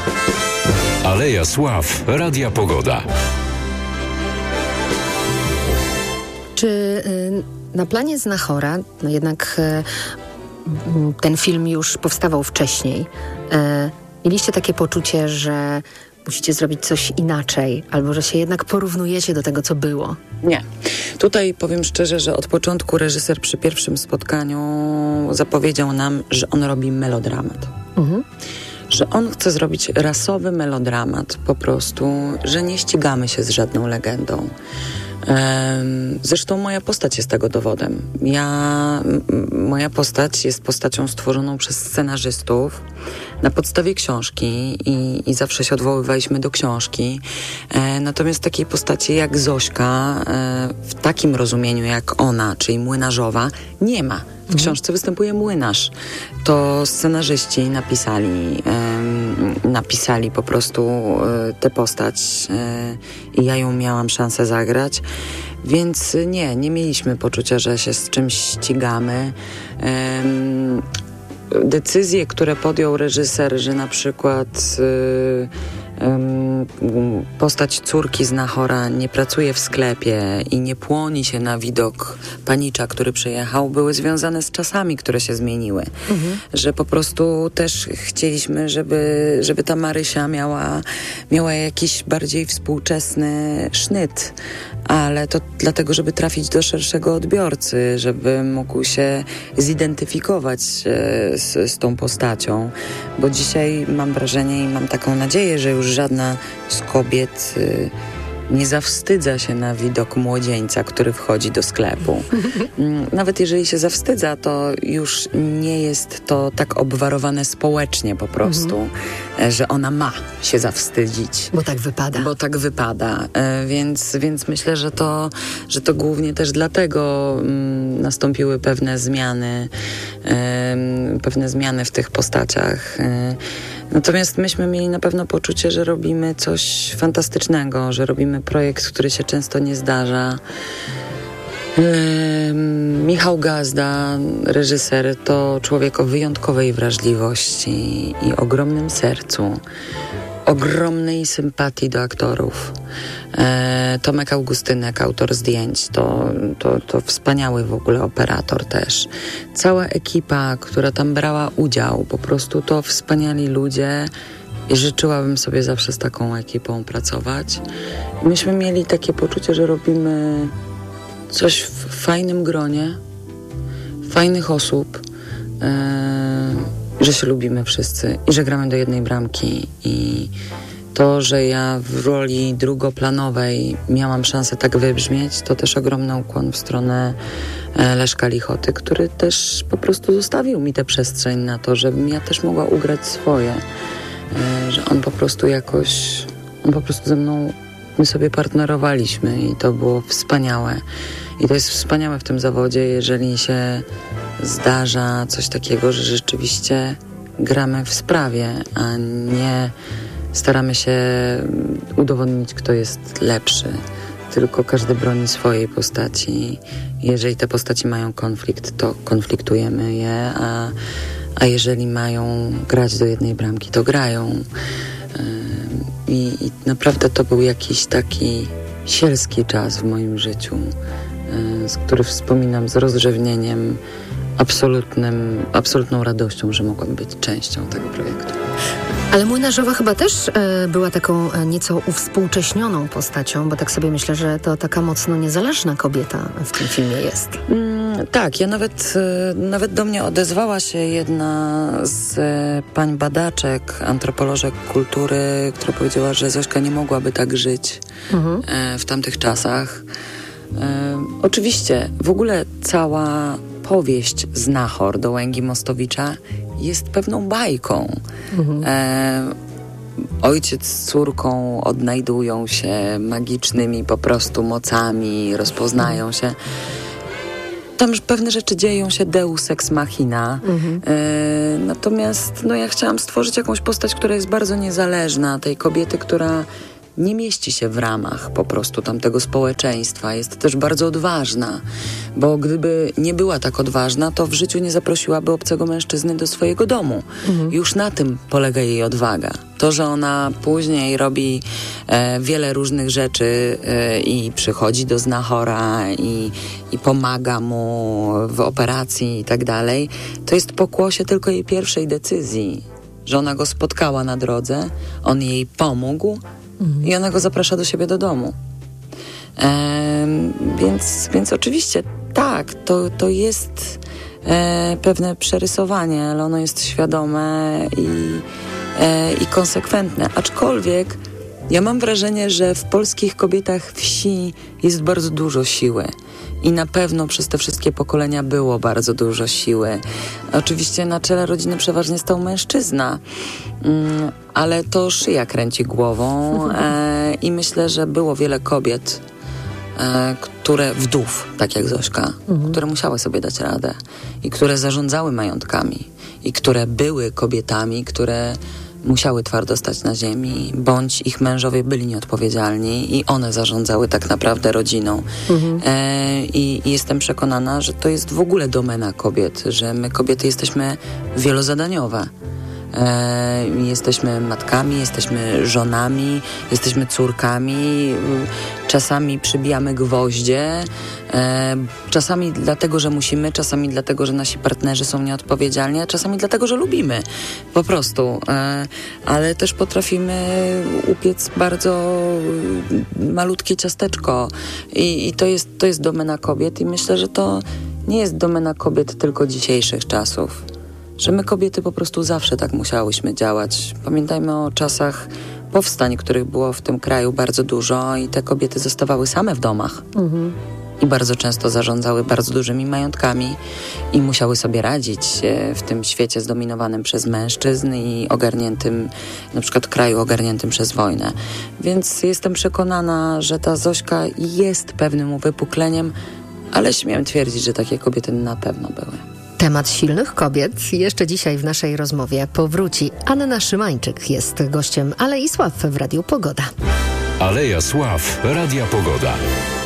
Aleja Sław, Radia Pogoda. Czy na planie Znachora, no jednak ten film już powstawał wcześniej, mieliście takie poczucie, że musicie zrobić coś inaczej, albo że się jednak porównujecie do tego, co było? Nie. Tutaj powiem szczerze, że od początku reżyser przy pierwszym spotkaniu zapowiedział nam, że on robi melodramat. Że on chce zrobić rasowy melodramat po prostu, że nie ścigamy się z żadną legendą. Zresztą moja postać jest tego dowodem. Moja postać jest postacią stworzoną przez scenarzystów na podstawie książki i zawsze się odwoływaliśmy do książki. Natomiast takiej postaci jak Zośka, w takim rozumieniu jak ona, czyli młynarzowa, nie ma. W książce występuje młynarz. To scenarzyści napisali po prostu tę postać i ja ją miałam szansę zagrać. Więc nie mieliśmy poczucia, że się z czymś ścigamy. Decyzje, które podjął reżyser, że na przykład postać córki Znachora nie pracuje w sklepie i nie płoni się na widok panicza, który przyjechał, były związane z czasami, które się zmieniły. Że po prostu też chcieliśmy, żeby ta Marysia miała jakiś bardziej współczesny sznyt, ale to dlatego, żeby trafić do szerszego odbiorcy, żeby mógł się zidentyfikować z tą postacią, bo dzisiaj mam wrażenie i mam taką nadzieję, że już żadna z kobiet nie zawstydza się na widok młodzieńca, który wchodzi do sklepu. Nawet jeżeli się zawstydza, to już nie jest to tak obwarowane społecznie po prostu, że ona ma się zawstydzić. Bo tak wypada. Więc myślę, że to głównie też dlatego nastąpiły pewne zmiany w tych postaciach. Natomiast myśmy mieli na pewno poczucie, że robimy coś fantastycznego, że robimy projekt, który się często nie zdarza. Michał Gazda, reżyser, to człowiek o wyjątkowej wrażliwości i ogromnym sercu, ogromnej sympatii do aktorów. Tomek Augustynek, autor zdjęć, to wspaniały w ogóle operator też. Cała ekipa, która tam brała udział, po prostu to wspaniali ludzie i życzyłabym sobie zawsze z taką ekipą pracować. Myśmy mieli takie poczucie, że robimy coś w fajnym gronie, fajnych osób, że się lubimy wszyscy i że gramy do jednej bramki. I to, że ja w roli drugoplanowej miałam szansę tak wybrzmieć, to też ogromny ukłon w stronę Leszka Lichoty, który też po prostu zostawił mi tę przestrzeń na to, żebym ja też mogła ugrać swoje. Że on po prostu ze mną, my sobie partnerowaliśmy i to było wspaniałe. I to jest wspaniałe w tym zawodzie, jeżeli się zdarza coś takiego, że rzeczywiście gramy w sprawie, a nie staramy się udowodnić, kto jest lepszy. Tylko każdy broni swojej postaci. Jeżeli te postaci mają konflikt, to konfliktujemy je, a jeżeli mają grać do jednej bramki, to grają. I naprawdę to był jakiś taki sielski czas w moim życiu, który wspominam z rozrzewnieniem, absolutną radością, że mogłam być częścią tego projektu. Ale Młynarzowa chyba też była taką nieco uwspółcześnioną postacią, bo tak sobie myślę, że to taka mocno niezależna kobieta w tym filmie jest. Tak, ja nawet do mnie odezwała się jedna z pań badaczek, antropolożek kultury, która powiedziała, że Zośka nie mogłaby tak żyć w tamtych czasach. Oczywiście, w ogóle cała powieść Znachor Dołęgi Mostowicza jest pewną bajką. Ojciec z córką odnajdują się magicznymi po prostu mocami, rozpoznają się. Tam pewne rzeczy dzieją się deus ex machina. Natomiast ja chciałam stworzyć jakąś postać, która jest bardzo niezależna. Tej kobiety, która nie mieści się w ramach po prostu tamtego społeczeństwa. Jest też bardzo odważna, bo gdyby nie była tak odważna, to w życiu nie zaprosiłaby obcego mężczyzny do swojego domu. Już na tym polega jej odwaga. To, że ona później robi wiele różnych rzeczy i przychodzi do znachora i pomaga mu w operacji i tak dalej, to jest pokłosie tylko jej pierwszej decyzji, że ona go spotkała na drodze, on jej pomógł i ona go zaprasza do siebie do domu. Więc oczywiście tak, to jest pewne przerysowanie, ale ono jest świadome i konsekwentne. Aczkolwiek ja mam wrażenie, że w polskich kobietach wsi jest bardzo dużo siły. I na pewno przez te wszystkie pokolenia było bardzo dużo siły. Oczywiście na czele rodziny przeważnie stał mężczyzna, ale to szyja kręci głową i myślę, że było wiele kobiet, wdów, tak jak Zośka, które musiały sobie dać radę i które zarządzały majątkami i które były kobietami, które musiały twardo stać na ziemi, bądź ich mężowie byli nieodpowiedzialni i one zarządzały tak naprawdę rodziną. I jestem przekonana, że to jest w ogóle domena kobiet, że my kobiety jesteśmy wielozadaniowe. Jesteśmy matkami, jesteśmy żonami, jesteśmy córkami, czasami przybijamy gwoździe, czasami dlatego, że musimy, czasami dlatego, że nasi partnerzy są nieodpowiedzialni, a czasami dlatego, że lubimy po prostu, ale też potrafimy upiec bardzo malutkie ciasteczko i to jest domena kobiet i myślę, że to nie jest domena kobiet tylko dzisiejszych czasów. Że my kobiety po prostu zawsze tak musiałyśmy działać. Pamiętajmy o czasach powstań, których było w tym kraju bardzo dużo i te kobiety zostawały same w domach. I bardzo często zarządzały bardzo dużymi majątkami i musiały sobie radzić w tym świecie zdominowanym przez mężczyzn i ogarniętym, na przykład kraju ogarniętym przez wojnę. Więc jestem przekonana, że ta Zośka jest pewnym uwypukleniem, ale śmiem twierdzić, że takie kobiety na pewno były. Temat silnych kobiet jeszcze dzisiaj w naszej rozmowie powróci. Anna Szymańczyk jest gościem Alei Sław w Radiu Pogoda. Aleja Sław, Radia Pogoda.